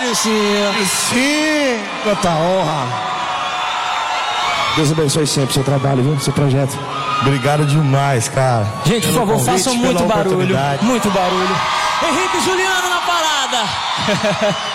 Sim, quanta honra. Deus abençoe sempre seu trabalho, viu? Seu projeto. Obrigado demais, cara. Gente, por favor, façam muito barulho. Muito barulho. Henrique e Juliano na parada.